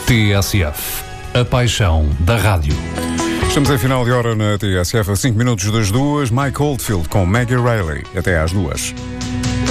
TSF, a paixão da rádio. Estamos em final de hora na TSF, a 5 minutos das 2. Mike Oldfield com Maggie Reilly. Até às 2.